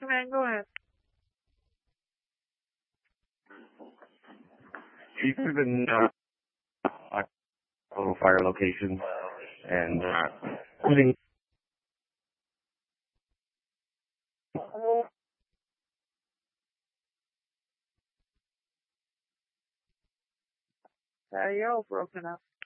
man, go ahead. We've been total fire locations and including You're all broken up.